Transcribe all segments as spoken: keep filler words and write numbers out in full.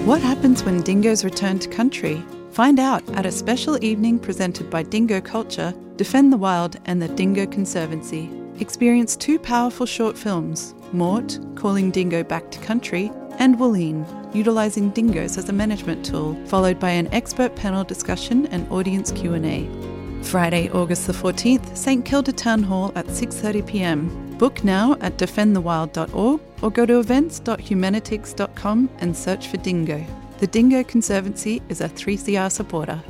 What happens when dingoes return to country? Find out at a special evening presented by Dingo Culture, Defend the Wild and the Dingo Conservancy. Experience two powerful short films, Mort, Calling Dingo Back to Country, and Wooleen, utilising dingoes as a management tool, followed by an expert panel discussion and audience Q and A. Friday, August the fourteenth, St Kilda Town Hall at six thirty p m. Book now at defend the wild dot org or go to events dot humanitix dot com and search for Dingo. The Dingo Conservancy is a three C R supporter.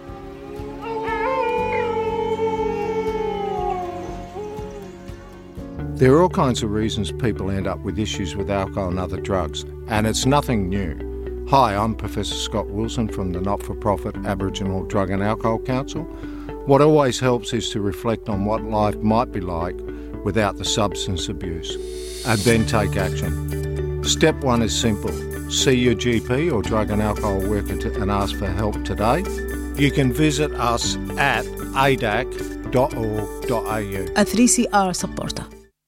There are all kinds of reasons people end up with issues with alcohol and other drugs, and it's nothing new. Hi, I'm Professor Scott Wilson from the not-for-profit Aboriginal Drug and Alcohol Council. What always helps is to reflect on what life might be like without the substance abuse, and then take action. Step one is simple. See your G P or drug and alcohol worker to, and ask for help today. You can visit us at a d a c dot org dot a u. A three C R supporter.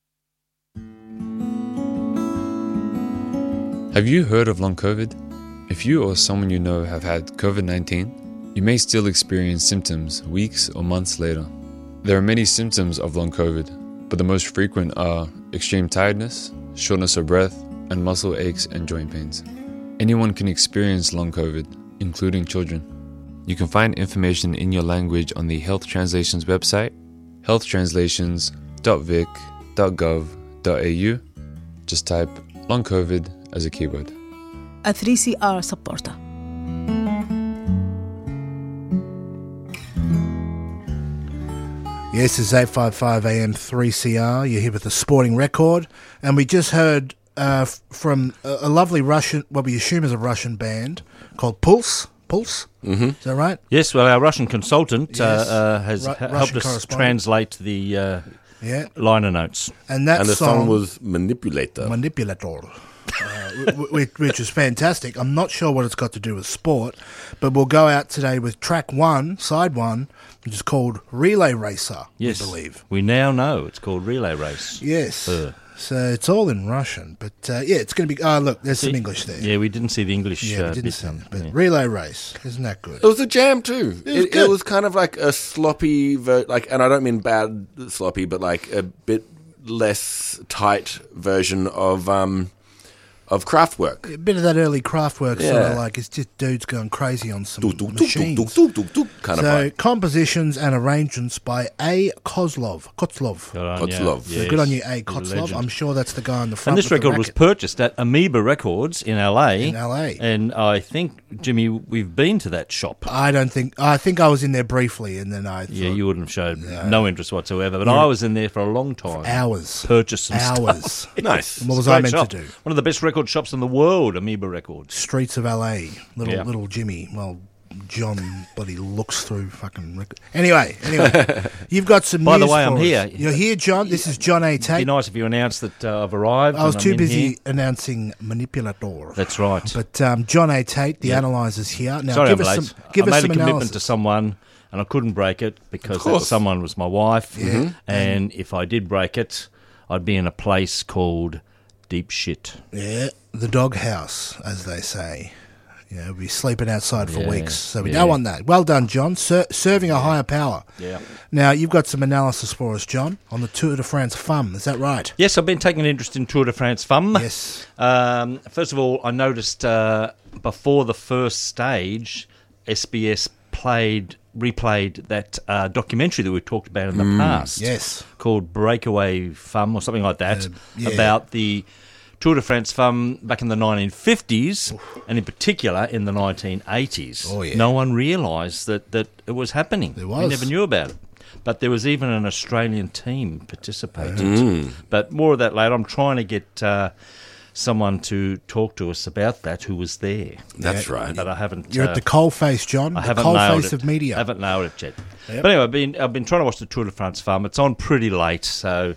Have you heard of long COVID? If you or someone you know have had COVID nineteen, you may still experience symptoms weeks or months later. There are many symptoms of long COVID, but the most frequent are extreme tiredness, shortness of breath, and muscle aches and joint pains. Anyone can experience long COVID, including children. You can find information in your language on the Health Translations website, health translations dot vic dot gov dot a u. Just type long COVID as a keyword. A three C R supporter. Yes, it's eight fifty-five A M three C R. You're here with the Sporting Record. And we just heard uh, f- from a, a lovely Russian, what we assume is a Russian band, called Pulse. Pulse? Mm-hmm. Is that right? Yes, well, our Russian consultant Yes. uh, uh, has Ru- ha- Russian helped us correspondent. translate the uh, Yeah. liner notes. And that And the song, song was Manipulator. Manipulator, uh, which, which is fantastic. I'm not sure what it's got to do with sport, but we'll go out today with track one, side one, which is called Relay Racer, Yes, I believe. we now know it's called Relay Race. Yes. Uh. So it's all in Russian, but uh, yeah, it's going to be. Oh, look, there's some English there. Yeah, we didn't see the English Yeah, we uh, didn't bit. see um, it, but yeah. Relay Race, isn't that good? It was a jam too. It was It, it good. was kind of like a sloppy, ver- like, and I don't mean bad sloppy, but like a bit less tight version of um of Kraftwerk. A bit of that early Kraftwerk sort Yeah. of like it's just dudes going crazy on some Duk, duk, duk, machines. duk, duk, duk, duk, kind of So vibe. compositions and arrangements by A. Kozlov. Kotzlov. Good on Kotzlov. you. So Yes. good on you, A. He's a Kotzlov. legend. I'm sure that's the guy on the front. And this with the record was racket. purchased at Amoeba Records in L A. In L A. And I think, Jimmy, we've been to that shop. I don't think. I think I was in there briefly, and then I thought Yeah, you wouldn't have showed No. no interest whatsoever. But I was in there for a long time. hours, Purchased some hours. stuff. Nice. And what was Great I meant shop. to do? One of the best record shops in the world, Amoeba Records. Streets of L A. Little Yeah. little Jimmy. Well, John bloody looks through fucking record. Anyway, anyway, you've got some. By the news way, for I'm us. here. You're here, John. This is John A. It'd be Tate. nice if you announced that uh, I've arrived. I was and too I'm in busy here. announcing Manipulator. That's right. But um, John A. Tate, the Yeah. analyser's here. Now, Sorry, give I'm us late. some. Give I us made some a commitment analysis. to someone, and I couldn't break it because that course. someone was my wife. Yeah. And if I did break it, I'd be in a place called Deep Shit. Yeah, the doghouse, as they say. You know, we'll be sleeping outside for Yeah, weeks, so we yeah. don't want that. Well done, John. Ser- serving a higher power. Yeah. Now, you've got some analysis for us, John, on the Tour de France Femme. Is that right? Yes, I've been taking an interest in Tour de France Femme. Yes. Um, first of all, I noticed uh, before the first stage, S B S played replayed that uh, documentary that we talked about in the past. Yes. Called Breakaway Femme or something like that, Uh, yeah. about the Tour de France Femme back in the nineteen fifties, and in particular in the nineteen eighties. Oh, yeah. No one realised that, that it was happening. There We was. never knew about it. But there was even an Australian team participated. Mm. But more of that later. I'm trying to get uh, someone to talk to us about that who was there. That's Yeah. right. But I haven't. You're uh, at the coalface, John. I the haven't nailed coalface it. of media. I haven't nailed it yet. Yep. But anyway, I've been I've been trying to watch the Tour de France Femme. It's on pretty late, so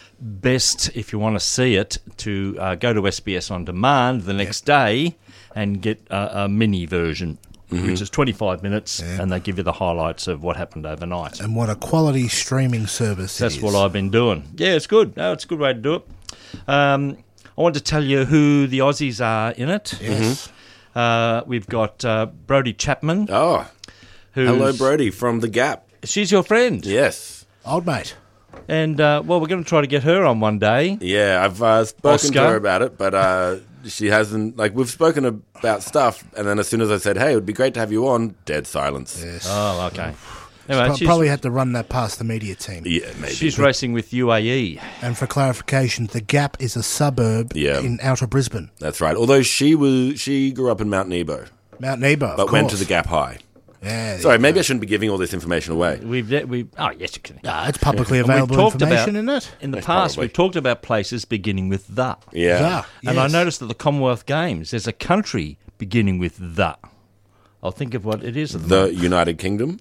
best if you want to see it to uh, go to S B S On Demand the next day and get a, a mini version, which is twenty-five minutes, Yeah. and they give you the highlights of what happened overnight. And what a quality streaming service That's it is. what I've been doing. Yeah, it's good. No, it's a good way to do it. Um, I want to tell you who the Aussies are in it. Yes. Uh, we've got uh, Brody Chapman. Oh, who's, hello, Brody from The Gap. She's your friend. Yes. Old mate. And, uh, well, we're going to try to get her on one day. Yeah, I've uh, spoken Oscar. to her about it, but uh, she hasn't. Like, we've spoken about stuff, and then as soon as I said, hey, it would be great to have you on, dead silence. Yes. Oh, okay. Anyway, Pro- she's, probably had to run that past the media team. Yeah, maybe. she's racing with U A E. And for clarification, the Gap is a suburb Yeah. in outer Brisbane. That's right. Although she was, she grew up in Mount Nebo, Mount Nebo, of but went to course. The Gap High. Yeah, Sorry, yeah. maybe I shouldn't be giving all this information away. We've, we oh, yes, you can. Ah, it's publicly And we've available talked information, about- isn't it? In the Yes, past, probably. we've talked about places beginning with the. Yeah. Yeah, And I yes. noticed that the Commonwealth Games, there's a country beginning with the. I'll think of what it is. At the, The moment. United Kingdom.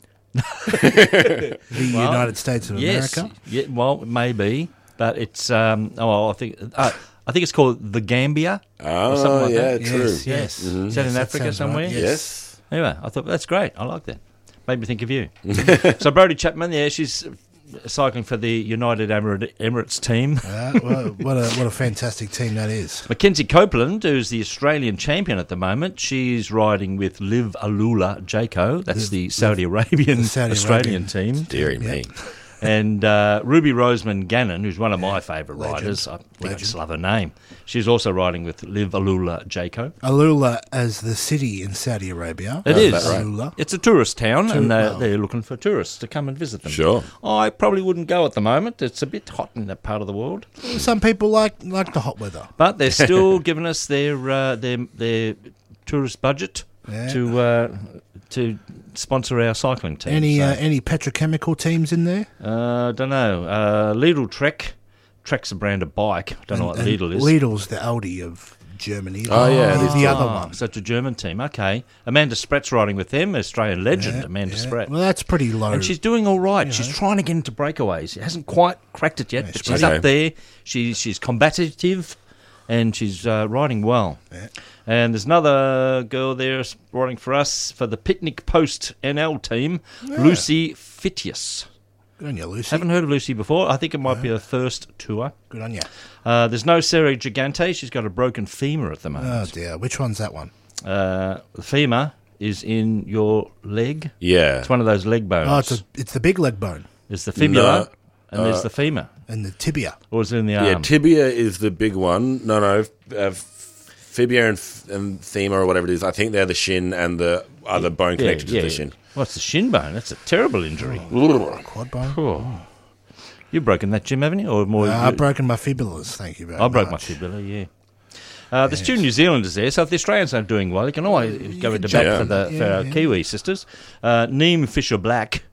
The United States of yes, America. yeah, well, maybe, but it's. Um, oh, I think. Uh, I think it's called the Gambia. Oh, something like yeah, that. true. Yes, yes. Is that Yes, in that Africa sounds right, somewhere? yes. Yes. Anyway, I thought that's great. I like that. Made me think of you. So Brody Chapman, yeah, she's cycling for the United Emir- Emirates team. Uh, well, what a what a fantastic team that is. Mackenzie Copeland, who's the Australian champion at the moment, she's riding with Liv Alula Jaco. That's the Saudi Arabian the Saudi Australian Arabian. team. Deary me. And uh, Ruby Roseman Gannon, who's one of my favourite Legend. riders. I think I Legend. just love her name. She's also riding with Liv Alula Jaco. Alula as the city in Saudi Arabia. It Oh, is. is that right? Alula. It's a tourist town, Tour- and they're, wow. they're looking for tourists to come and visit them. Sure. I probably wouldn't go at the moment. It's a bit hot in that part of the world. Some people like like the hot weather. But they're still giving us their uh, their their tourist budget Yeah. to uh, to sponsor our cycling team. Any So, uh, any petrochemical teams in there? uh, don't know. Uh, Lidl Trek. Trek's a brand of bike. Don't know what And- and Lidl is. Lidl's the Aldi of Germany. Oh, yeah, it the, is the too. other Ah, one. So it's a German team. Okay. Amanda Spratt's riding with them. Australian legend, Yeah, Amanda yeah. Spratt. Well, that's pretty low. And she's doing all right. you She's know. trying to get into breakaways. She hasn't quite cracked it yet, Yeah, but she's she's okay. up there. She's she's combative, and she's uh, riding well. Yeah. And there's another girl there riding for us for the Picnic Post N L team, Lucy Fitius. Good on you, Lucy. Haven't heard of Lucy before. I think it might be her first tour. Good on you. Uh, there's no Sarah Gigante. She's got a broken femur at the Oh moment. dear, which one's that one? Uh, the femur is in your leg. Yeah. It's one of those leg bones. Oh, it's a, it's the big leg bone There's the fibula No, and there's the femur. and the tibia. Or is it in the arm? Yeah, tibia is the big one. No, no. Uh, fibia and, f- and femur or whatever it is. I think they're the shin and the other bone connected to the shin. Well, it's the shin bone. That's a terrible injury. Quad bone. Oh. You've broken that, Jim, haven't you? Or more? Uh, I've broken my fibulas. Thank you very I much. broke my fibula, yeah. Uh, there's two New Zealanders there, so if the Australians aren't doing well, you can always go into bat jump for, in. the, for Yeah, our yeah. Kiwi sisters. Uh, Neem Fisher Black.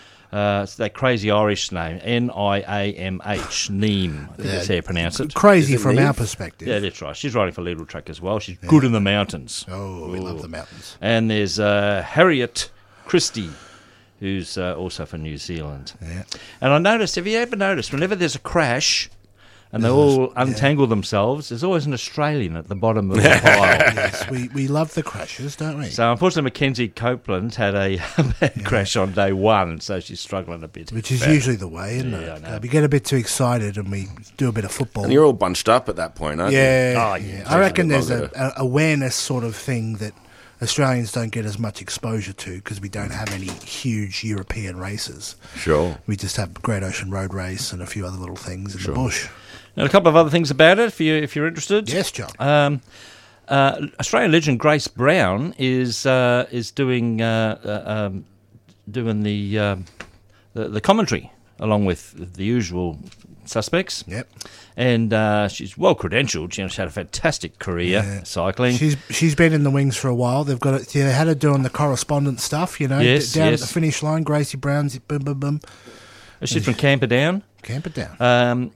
Uh, it's that crazy Irish name, N I A M H, Neem. I think that's how you pronounce it. Crazy Is it from Neve? our perspective. Yeah, that's right. She's riding for Lidl Track as well. She's good in the mountains. Oh, we love the mountains. And there's uh, Harriet Christie, who's uh, also for New Zealand. Yeah. And I noticed, have you ever noticed, whenever there's a crash and they all untangle themselves, there's always an Australian at the bottom of the pile. Yes, we, we love the crashes, don't we? So unfortunately, Mackenzie Copeland had a bad crash on day one, so she's struggling a bit. Which is usually the way, isn't Yeah, I it? know. Uh, we get a bit too excited and we do a bit of football. And you're all bunched up at that point, aren't you? yeah, Oh, yeah. yeah, I takes a reckon bit there's longer a, a awareness sort of thing that Australians don't get as much exposure to because we don't have any huge European races. Sure. We just have Great Ocean Road Race and a few other little things in the bush. And a couple of other things about it, if, you, if you're interested. Yes, John. Um, uh, Australian legend Grace Brown is uh, is doing uh, uh, um, doing the, um the the commentary along with the usual suspects. Yep. And uh, she's well credentialed. She's had a fantastic career Yeah. cycling. She's she's been in the wings for a while. They've got it. They had her doing the correspondence stuff, you know, Yes, d- down yes. at the finish line. Gracie Brown's boom, boom, boom. She's from Camperdown. Camp it down. Um,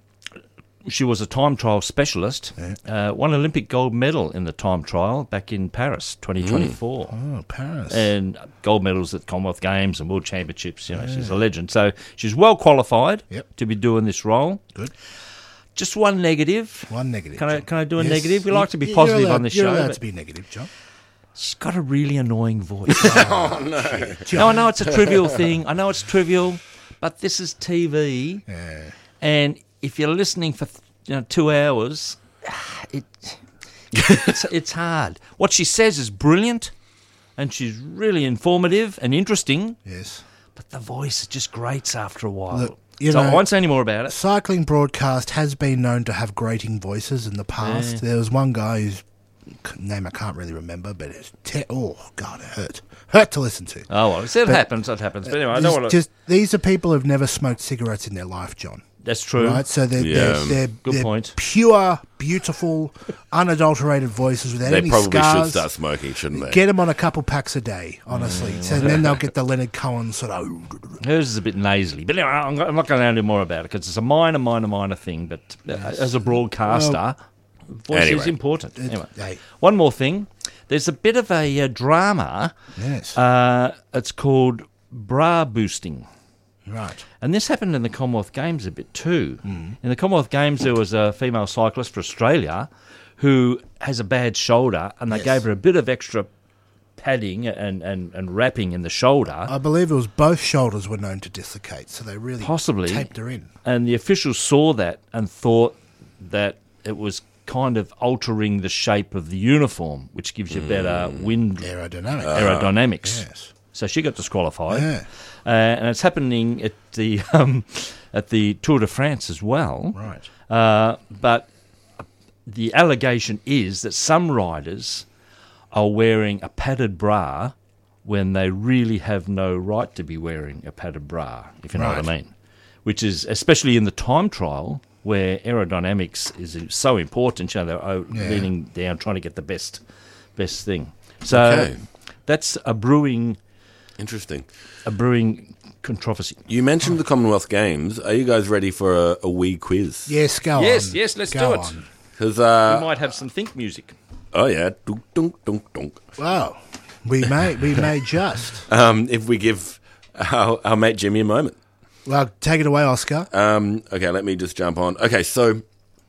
she was a time trial specialist. Uh, won Olympic gold medal in the time trial back in Paris, twenty twenty-four. Oh, Paris. And gold medals at Commonwealth Games and World Championships. You know, she's a legend. So she's well qualified Yep. to be doing this role. Good. Just one negative. One negative. Can I John. can I do a Yes. negative? We like to be You're positive allowed- on this you're show. allowed but to be negative, John. she's got a really annoying voice. Oh, no, I know it's a trivial thing. I know it's trivial, but this is T V, Yeah. and if you're listening for you know two hours, it it's, it's hard. What she says is brilliant, and she's really informative and interesting, Yes. but the voice just grates after a while. Look, you so know- I won't say any more about it. Cycling broadcast has been known to have grating voices in the past. Yeah. There was one guy whose name I can't really remember, but it's te- oh god, it hurt, hurt to listen to. Oh, well, if it But- happens, it happens. But anyway, I don't Just- want to... just these are people who've never smoked cigarettes in their life, John. That's true. Right, so they're Yeah. they're, they're, Good they're point. pure, beautiful, unadulterated voices without They any probably scars. should start smoking, shouldn't they? Get them on a couple packs a day, honestly. So then they'll get the Leonard Cohen sort of. Hers is a bit nasally. But anyway, I'm I'm not going to know more about it because it's a minor, minor, minor thing. But uh, as a broadcaster, voice Anyway. is important. Anyway, hey. one more thing. There's a bit of a uh, drama. Yes. Uh, it's called bra boosting. Right. And this happened in the Commonwealth Games a bit too. In the Commonwealth Games, there was a female cyclist for Australia who has a bad shoulder, and they Yes. gave her a bit of extra padding and, and, and wrapping in the shoulder. I believe it was both shoulders were known to dislocate, so they really Possibly. taped her in. And the officials saw that and thought that it was kind of altering the shape of the uniform, which gives you better wind Aerodynamic. aerodynamics. Yes. So she got disqualified. Yeah. Uh, and it's happening at the um, at the Tour de France as well. Right. Uh, but the allegation is that some riders are wearing a padded bra when they really have no right to be wearing a padded bra, if you know what I Right. mean. Which is, especially in the time trial, where aerodynamics is so important, you know, they're o- Yeah. leaning down, trying to get the best best thing. So Okay. that's a brewing Interesting. a brewing controversy. You mentioned the Commonwealth Games. Are you guys ready for a, a wee quiz? Yes, go Yes, on. yes, let's Go do it. on. Because, We uh, might have some think music. oh yeah, dunk, dunk, dunk, dunk. Wow. We may, we may just. Um, if we give our, our mate Jimmy a moment. Well, take it away, Oscar. Um, okay, let me just jump on. Okay, so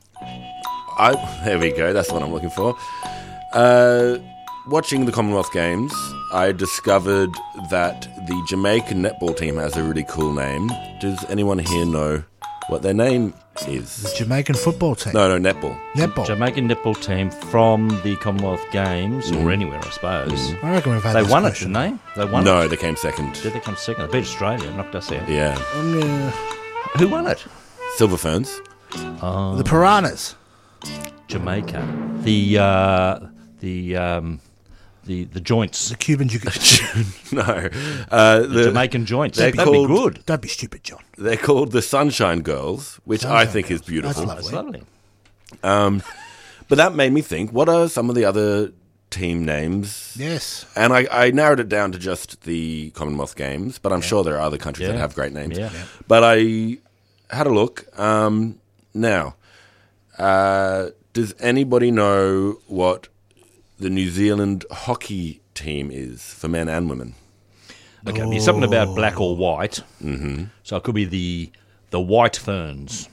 I there we go. That's what I'm looking for. Uh, watching the Commonwealth Games, I discovered that the Jamaican netball team has a really cool name. Does anyone here know what their name is? Jamaican football team. No, no, netball. Netball. Jamaican netball team from the Commonwealth Games, or anywhere, I suppose. I reckon we've had They this won it, question. didn't they? They won No, it. they came second. Did they come second? They beat Australia, knocked us out. Yeah, Um, uh, Who won it? Silver Ferns. the Piranhas. Jamaica. The uh, the um, the the joints. The Cuban Ju- No, uh, The the, Jamaican joints. they're That'd be called- good. Don't be stupid, John. they're called the Sunshine Girls, which I Sunshine think is Girls. beautiful. That's That's lovely. Um, but that made me think: what are some of the other team names? Yes. And I, I narrowed it down to just the Commonwealth Games, but I'm sure there are other countries that Yeah. have great names. Yeah. Yeah. But I had a look. Um, now, uh, does anybody know what the New Zealand hockey team is for men and women? Okay, it'd be something about black or white. Mm-hmm. So it could be the the White Ferns.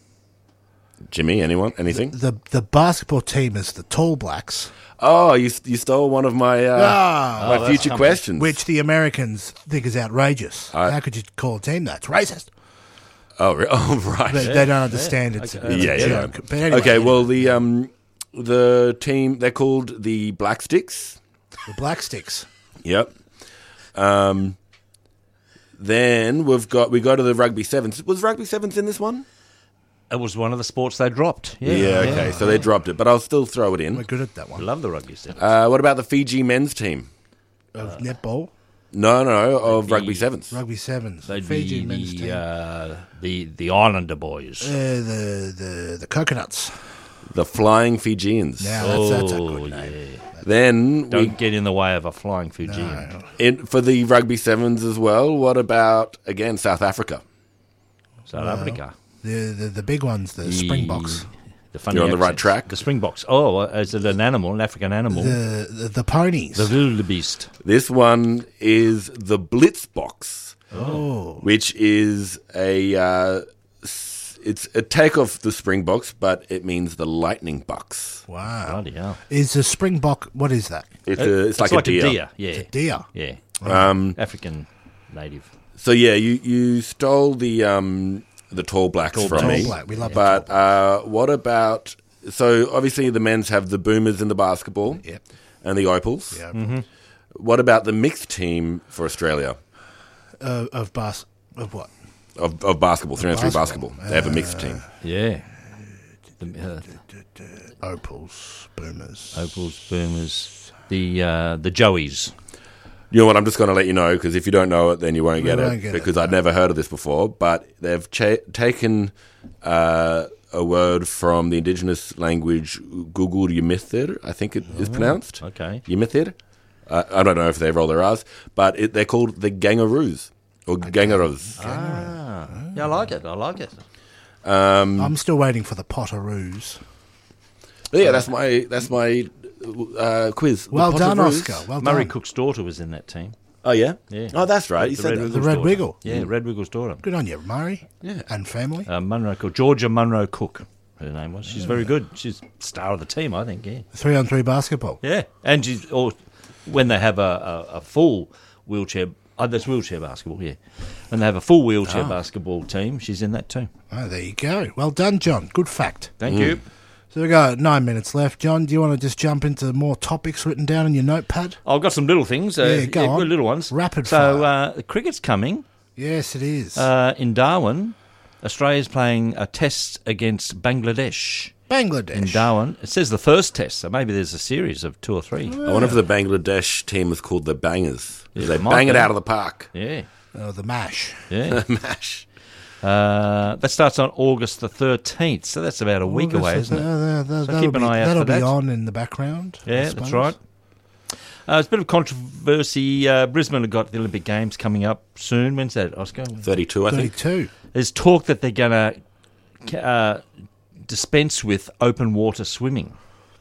Jimmy, anyone? Anything? The the basketball team is the Tall Blacks, Oh, you you stole one of my uh, Ah. my Oh, that's future coming. questions. which the Americans think is outrageous. I- How could you call a team that? It's racist. Oh, re- oh right. They, they don't understand it's, Okay. it's yeah, a yeah. joke. But anyway, Okay, well the um the team they're called the Black Sticks. the Black Sticks. Yep. Um. Then we've got we go to the rugby sevens. Was rugby sevens in this one? It was one of the sports they dropped. Yeah. okay. So they dropped it, but I'll still throw it We're in. good at that I one. love the rugby sevens. Uh, what about the Fiji men's team? Of netball, No, no, no, of rugby Rugby- sevens. rugby sevens, They'd Fiji be men's the, team, uh, the the Islander boys. uh, the the the coconuts. The Flying Fijians. Now that's, that's a Oh, good name. yeah. Then we Don't get in the way of a flying Fijian. in, for the rugby sevens as well. What about again South Africa? South Africa. The, the the big ones, the Springboks, The funny You're on the right accents. track. The Springboks. Oh, is it an animal, an African animal? the, the the ponies. The wildebeest. This one is the Blitzboks, oh, which is a uh, s- it's a take off the Springboks, but it means the Lightning Bucks. wow! Bloody hell. Is a Springbok? What is that? It's, a, it's, like, a deer. Yeah. Deer. Yeah. Um, African native. so yeah, you, you stole the um, the Tall Blacks Tall from Tall me. Black. We love the But uh, what about so obviously the men's have the Boomers in the basketball Yep. and the Opals. Yeah. Mm-hmm. What about the mixed team for Australia Uh, of bas- of what? of, of basketball, three on three basketball. basketball? They have a mixed team. Yeah. The, uh, Opals, Boomers. Opals, Boomers, the uh, the Joeys. You know what? I'm just going to let you know because if you don't know it, then you won't We get won't it get it, because I'd never heard of this before. But they've cha- taken uh, a word from the indigenous language Gugur Yimithir, I think it is pronounced. Okay. Yimithir. Uh, I don't know if they roll their R's, but it, they're called the Gangaroos or Gangaros. Ah, yeah, I like it. I like it. Um, I'm still waiting for the Potteroos. yeah, that's my that's my uh, quiz. The Well done, Potteroos. Oscar. Well Murray done. Cook's daughter was in that team. Oh yeah, Yeah. Oh, that's right. You The said Red that. Wiggles The Red daughter. Wiggle. Yeah, Red Wiggles' daughter. Good on you, Murray. Yeah. And family. Uh, Munro Cook. Georgia Munro Cook, her name was. She's very good. She's star of the team, I think, yeah. Three on three basketball. Yeah, and she's, or when they have a, a, a full wheelchair, oh, that's wheelchair basketball, yeah. When they have a full wheelchair basketball team, she's in that too. Oh, there you go. Well done, John. Good fact. Thank you. So we got nine minutes left. John, do you want to just jump into more topics written down in your notepad? I've got some little things. Uh, Yeah, go on. Little ones. Rapid so, fire. uh, the cricket's coming Yes, it is. uh, in Darwin. Australia's playing a test against Bangladesh Bangladesh. in Darwin. It says the first test, so maybe there's a series of two or three. I wonder if the Bangladesh team is called the Bangers. Yeah, they it might bang it be. out of the park. Yeah, Oh, the MASH. yeah. Mash. uh, that starts on August the thirteenth, so that's about a week away, August, isn't it? uh, uh, So that'll keep an be, eye out that'll for be that. on in the background. I Yeah, that's suppose. right. Uh, it's a bit of controversy. Uh, Brisbane have got the Olympic Games coming up soon. When's that, Oscar? thirty-two, I think. thirty-two. There's talk that they're going to uh, dispense with open water swimming,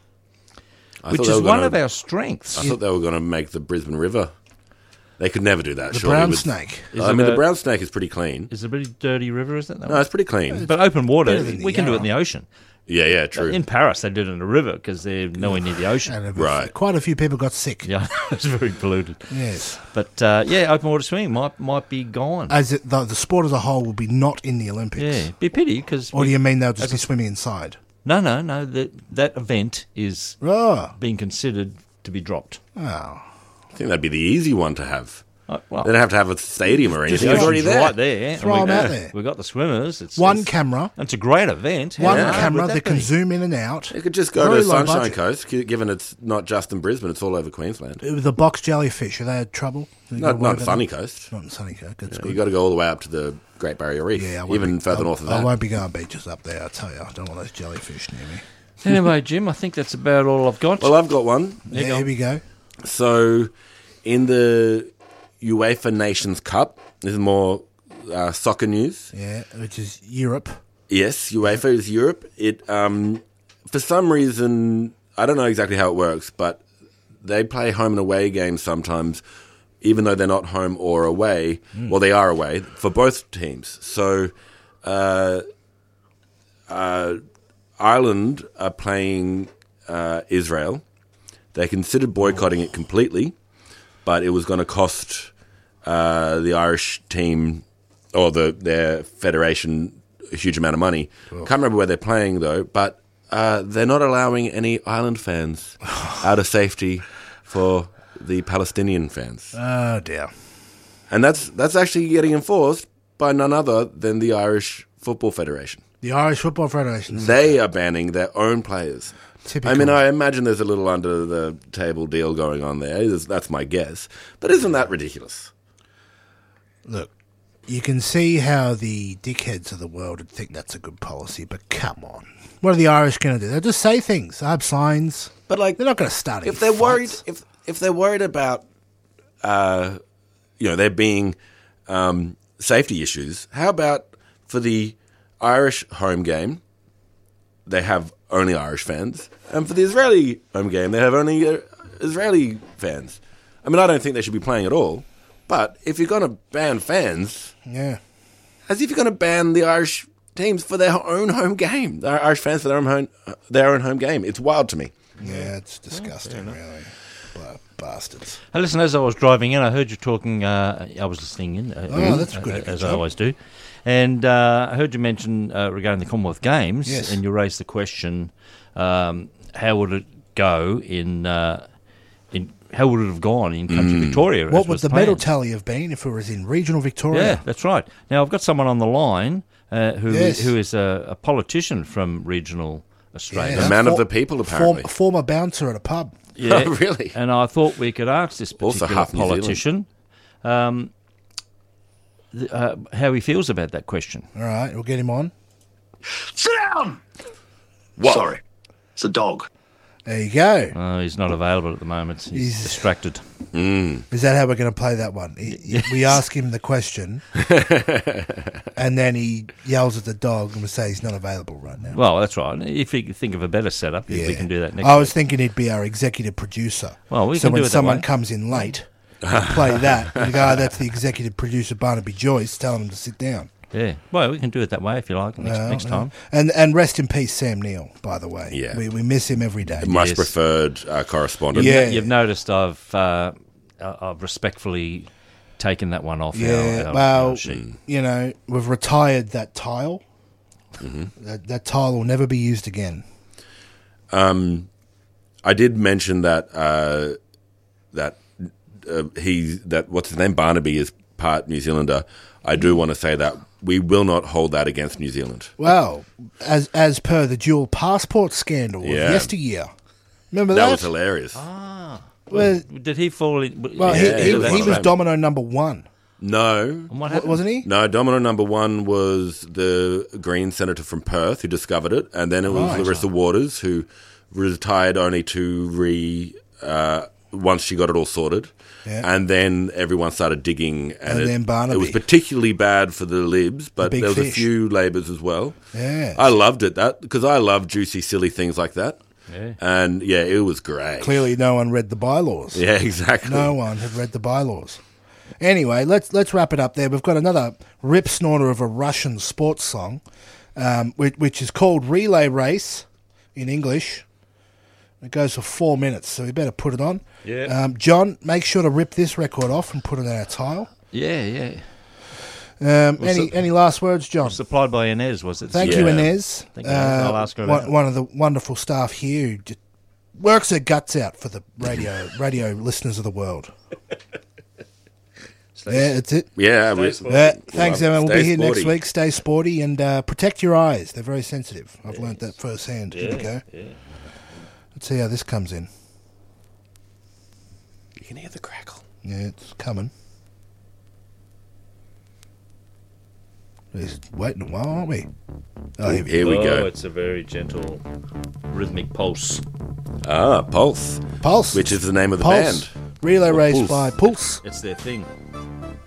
I which thought they is were one gonna- of our strengths. I thought they were going to make the Brisbane River. They could never do that. The surely, brown with- snake. Is I it mean, a- the brown snake is pretty clean. It's a pretty dirty river, isn't it? That No, one? it's pretty clean. But open water, better than the we can do it in the Yarra. ocean. Yeah, yeah, true. In Paris, they did it in a river because they're nowhere near the ocean. And it was- Right. Quite a few people got sick. Yeah, it's very polluted. Yes. But uh, yeah, open water swimming might might be gone. As it, the, the sport as a whole will be not in the Olympics. Yeah, be a pity because Or do you mean they'll just be swimming inside? no, no, no. That that event is Oh. being considered to be dropped. Oh. I think that'd be the easy one to have. Uh, well, They don't have to have a stadium or Just anything. the It's already ocean's there. right there. and Throw we- 'em out yeah, there. We've got the swimmers. It's One it's, camera. It's a great event. One How hard camera would that can be? zoom in and out. It could just go Very to low Sunshine budget. Coast, gi- given it's not just in Brisbane, it's all over Queensland. Uh, The box jellyfish, have they had trouble? You Not, got not worried Sunny about Coast. that? Not in Sunny Coast. That's You good. got to go all the way up to the Great Barrier Reef, Yeah, I won't even be- further I- north of I that. won't be going beaches up there, I tell you. I don't want those jellyfish near me. Anyway, Jim, I think that's about all I've got. Well, I've got one. There you Yeah, go. here we go. So, in the UEFA Nations Cup, this is more uh, soccer news. Yeah, which is Europe. Yes, UEFA is Europe. It, um, for some reason, I don't know exactly how it works, but they play home and away games sometimes, even though they're not home or away. Well, they are away for both teams. So, uh, uh, Ireland are playing uh, Israel. They considered boycotting it completely, but it was going to cost uh, the Irish team or the their federation a huge amount of money. Can't remember where they're playing though, but uh, they're not allowing any Ireland fans out of safety for the Palestinian fans, Oh, dear. and that's that's actually getting enforced by none other than the Irish Football Federation. The Irish Football Federation. They are banning their own players. Typical. I mean, I imagine there's a little under the table deal going on there. Is- That's my guess. But isn't that ridiculous? Look, you can see how the dickheads of the world would think that's a good policy, but come on. What are the Irish going to do? They'll just say things. They'll have signs. But like, They're not going to start any if they're worried, fights. if if they're worried about, uh, you know, there being um, safety issues, how about for the Irish home game, they have only Irish fans, and for the Israeli home game, they have only uh, Israeli fans. I mean, I don't think they should be playing at all. But if you're going to ban fans, Yeah. as if you're going to ban the Irish teams for their own home game, the Irish fans for their own home, their own home game, it's wild to me. Yeah, it's disgusting, really. Bla- Bastards. Hey, listen, as I was driving in, I heard you talking. Uh, I was listening in. Uh, Oh, that's good uh, of you, as I John. always do. And uh, I heard you mention uh, regarding the Commonwealth Games, Yes. and you raised the question um, how would it go in uh, in how would it have gone in country Victoria? as What would was the medal planned? tally have been if it was in regional Victoria? Yeah, that's right. Now I've got someone on the line uh, who Yes. who is a, a politician from regional Australia. Yes. A man of For- the people, Form, apparently. former bouncer at a pub. Yeah, Oh, really? And I thought we could ask this Also particular half New Zealand. politician um, th- uh, how he feels about that question. All right, we'll get him on. Sit down! What? Sorry. It's a dog. There you go. Uh, he's not available at the moment. He's, He's- distracted. Is that how we're going to play that one? He, Yes. We ask him the question, and then he yells at the dog and we say he's not available right now. Well, that's right. If you can think of a better setup, we can do that next I was week. thinking he'd be our executive producer. Well, we so can when do it that someone way. comes in late, we play that. And you go, oh, that's the executive producer, Barnaby Joyce, telling him to sit down. Yeah. Well, we can do it that way if you like next, Well, next no. time. And and rest in peace, Sam Neill, by the way. Yeah. We, we miss him every day. Much Yes. preferred uh, correspondent. Yeah. You've noticed I've uh, uh, I've respectfully taken that one off Yeah, our, our, well, our sheet. you know, we've retired that tile. Mm-hmm. That, that tile will never be used again. Um, I did mention that uh, that uh, he that what's his name Barnaby is part New Zealander. I do want to say that we will not hold that against New Zealand. Well, as as per the dual passport scandal Yeah. of yesteryear. Remember That that? was hilarious. Well, Did he fall in? well Yeah, he, he, yeah, that's he was right. domino number one, No, And what wa- happened? wasn't he? no. Domino number one was the Green senator from Perth who discovered it, and then it was Right. Larissa Waters who retired only to re uh, once she got it all sorted. Yeah. And then everyone started digging, and, And it, then Barnaby. it was particularly bad for the Libs, but big there was a fish. few Labors as well. Yeah. I loved it that because I love juicy, silly things like that. Yeah. And yeah, it was great. Clearly, no one read the bylaws. Yeah, exactly. No one had read the bylaws. Anyway, let's let's wrap it up there. We've got another rip snorter of a Russian sports song, um, which, which is called Relay Race in English. It goes for four minutes, so we better put it on. Yeah. Um, John, make sure to rip this record off and put it on our tile. Yeah, yeah. Um, Well, any so- any last words, John? Supplied by Inez, was it? Thank you, Yeah. Inez. Thank you, Inez. I'll ask her about one, it. one of the wonderful staff here who just works her guts out for the radio radio listeners of the world. Yeah, that's it. Yeah, we, Uh, thanks, well, Emma. We'll stay be here next sporty. week. Stay sporty and uh, protect your eyes. They're very sensitive. I've learnt that firsthand. Here we go. Let's see how this comes in. You can hear the crackle. Yeah, it's coming. We're just waiting a while, aren't we? Oh, here we Here we oh, go. it's a very gentle rhythmic pulse. Ah, Pulse, Pulse. which is the name of the Pulse. band. Relay Or race Pulse. by Pulse. It's their thing.